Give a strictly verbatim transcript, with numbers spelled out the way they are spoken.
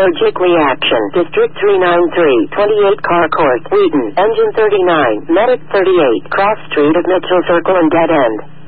allergic reaction. District three ninety-three, twenty-eight Car Court, Wheaton, Engine thirty-nine, Medic thirty-eight, Cross Street of Mitchell Circle and Dead End.